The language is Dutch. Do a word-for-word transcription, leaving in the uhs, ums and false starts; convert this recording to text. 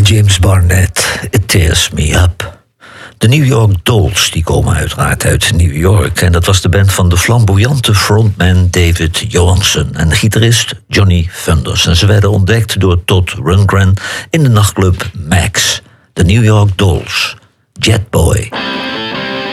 James Barnett, It Tears Me Up. De New York Dolls die komen uiteraard uit New York. En dat was de band van de flamboyante frontman David Johansen en gitarist Johnny Thunders. En ze werden ontdekt door Todd Rundgren in de nachtclub Max. De New York Dolls, Jet Boy.